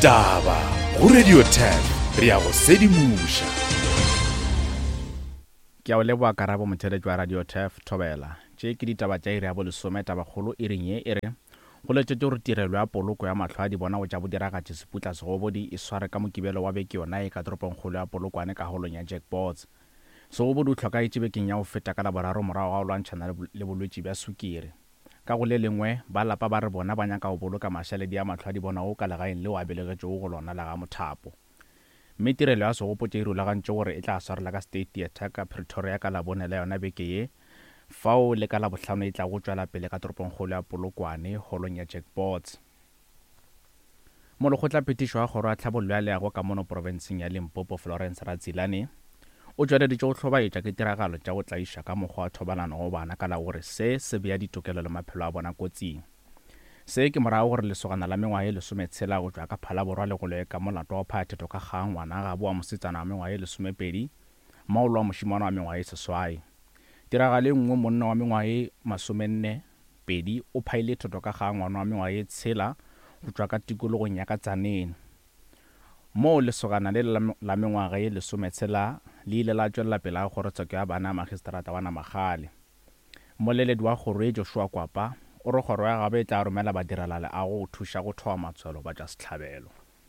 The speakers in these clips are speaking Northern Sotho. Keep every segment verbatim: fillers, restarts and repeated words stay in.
Ditaba go Radio ten re ya go sedimusha. Ke a o leboa Karabo motheletsi wa Radio ten Thobela. Tše ke ditaba tša iri ya bolesome tabakgolo e reng ye e re go letšetše gore tirelo ya poloko ya matlho a di bona go tša bodiragatši seputla segobodi e sware ka mokibelo wa beke yona e ka toropongkgolo ya polokwane ka holong ya jackpots. Segobodi o tlhokaetše bekeng ya go feta ka laboraro morago ga go lwantšhana le bolwetši bja sukiri. Ka go le lengwe ba lapa ba re bona ba nyaka go boloka mašaledi ya matlho a di bona go ka legaeng leo a belegetšego go lona la ga Mothapo. Mme tirelo ya segopotše e rulagantše gore e tla swarela ka State Theatre ka Pretoria ka labone la yona beke ye, fao le ka labohlano e tla go tšwela pele ka toropongkgolo ya Polokwane holong ya jackpots. Molekgotlaphethišo wa kgoro ya tlhabollo ya leago ka mono porofenseng ya Limpopo Florence Ratsilane o tšweleditše go hlobaetša ke tiragalo tša go tlaiša ka mokgwa wa thobalano go bana ka la gore se se bea ditokelo le maphelo a bona kotsing. Se ke morago gore lesogana la mengwaga e lesometshela go tšwa ka Phalaborwa le go leka molato wa phatheto ka kgang ngwana ga boa mosetsana wa mengwaga e lesomepedi maolo wa mošimane wa mengwaga e seswai. Tiragalo e nngwe monna wa mengwaga e masomenne pedi o phaile thoto ka kgang ngwana wa mengwaga e tshela go tšwa ka tikologong ya Katsaneng. Mo lesogana le la mengwaga e lesometshela le ile la tšwelela pele ga kgorotsheko ya bana magistrata wa Namagale. Moleledi wa kgoro e Joshua Kwapa o re kgoro ya gabe e tla romela badirelale a go thuša go thoa matshwelo ba tša setlhabelo.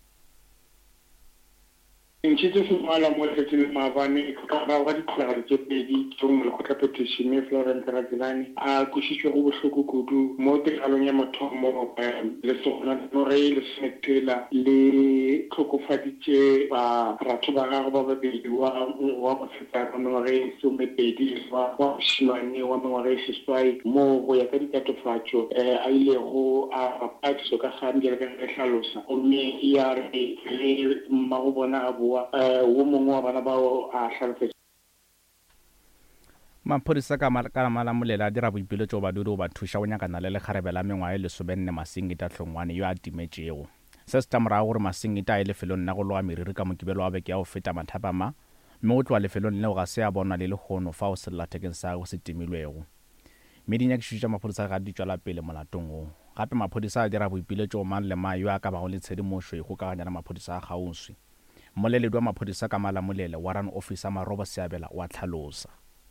Ntšhitše sengwala mo letšatšing maabane ka morago ga ditiragalo tše pedi tšeo molekgotlaphethiši Florence Ratsilane a kwešišwe go bohloko kudu mo tiragalong ya mathomo lesogana gore le lesomethela le tlhokofaditše baratho ba gagwe ba babedi wa mosetsana wa mengwaga e lesomepedi wa mošimane wa mengwaga e seswai mo go ya ka dikatofatšo a ilego a phatišo ka kgang jalo ka ge hlalosa gomme ya re le mmago bona a boa wo mongwe wa bana bao a hlalefetša. Maphodisa ka mala molela a dira boipiletšo ba dudu ba thuša go nyakana le lekgarebe la mengwaga e lesomenne Masingita Hlongwane yo a timetšego. Se se tla morago gore Masingita a e lefelong nna go loga meriri ka mokibelo wa beke ya go feta mathapama mme go tloa lefelong leo ga se a bona le lekgono fa o sellathekeng sa go se timilwego. Mme dinyakišišo tša maphodisa ga di tšwela pele molatong o. Gape maphodisa a dira boipiletšo mang le mang yo a ka bago le tshedimošo e kgokaganya le maphodisa a kgauswi. Moleledi wa maphodisa ka mala molele Warrant Officer Maroba Seabela wa tlhalosa.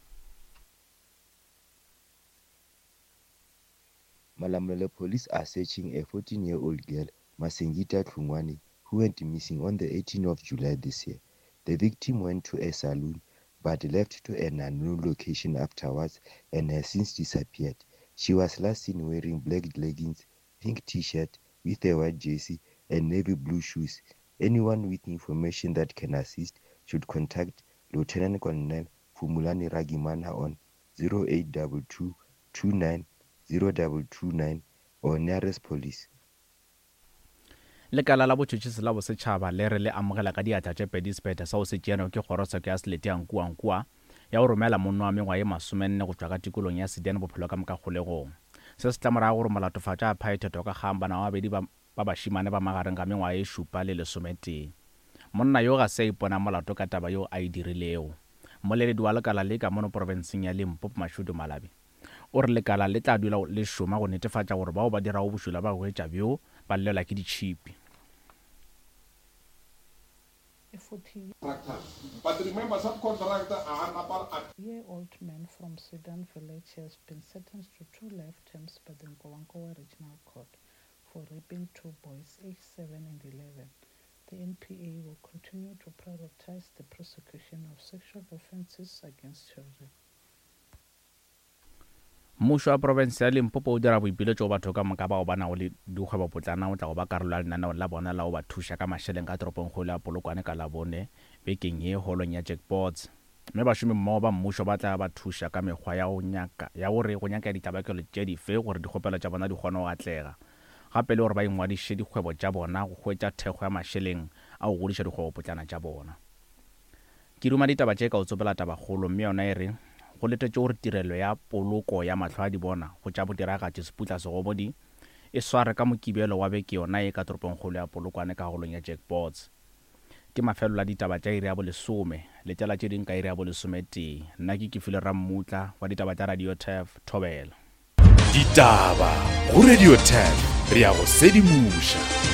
Malamulele police are searching a fourteen-year-old girl, Masingita Hlongwane, who went missing on the eighteenth of July this year. The victim went to a saloon but left to an unknown location afterwards and has since disappeared. She was last seen wearing black leggings, pink t-shirt with a white jersey and navy blue shoes. Anyone with information that can assist should contact Lieutenant Colonel Phumulani Ragimana on zero eight two two, two nine zero two two nine or nearest police. Lekala la botšhotšhisi la bosetšhaba le re le amogela ka diatla tše pedi sephetho sa go se tšeanwe ke kgorotsheko ya selete ya Nkuankua ya go romela monna wa mengwaga e masomenne go tšwa ka tikolong ya Sedene bophelo ka moka kgolegong. Se se tla morago gore molatofatša a phaetheto ka kgang bana ba babedi ba bašimane ba magareng ka mengwaga e šupa le lesometee. Monna yo ga se a ipona molato ka taba yo a e dirilego. Moleledi wa lekala le ka mono porofenseng ya Limpopo Mashudu Malabi o re lekala le tla dula le šoma go netefatša gore bao ba dirago bošula ba go etša bjo ba llelwa ke ditšhipi. But remember, subcontractor a year-old man from Sudan Village has been sentenced to two life terms by the Nkowankowa Regional Court for raping two boys, aged seven and eleven. The N P A will continue to prioritize the prosecution of sexual offences against children. Mmušo wa porofense ya Limpopo o dira boipiletšo go batho ka moka bao ba nago le dikgwebopotlana o tla go ba karolo ya lenaneo la bona la go ba thuša ka mašeleng ka toropongkgolo ya Polokwane ka labone bekeng ye holong ya jackpots. Mme bašomi mmogo ba mmušo ba tla ba thuša ka mekgwa ya go nyaka ya gore go nyaka ditabakelo tše dife gore dikgopelo tša bona di kgone go atlega. Gape le gore ba ingwadiše dikgwebo tša bona go hwetša thekgo ya mašeleng a go godiša dikgwebopotlana tša bona. Ke duma ditaba tše ka o tsopela tabakgolo mme yona e re go letetše gore tirelo ya poloko ya matlho a di bona go tša bodiragatši seputla segobodi e sware ka mokibelo wa beke yona e ka toropongkgolo ya Polokwane ka golong ya jackpots. Ke mafelo la ditaba tša iri ya bolesome le tšela tše ding ka iri ya bolesometee. Nna ke Kefile Rammutla wa ditaba tša Radio ten Thobela. Ditaba go Radio ten re ya go sedimusha.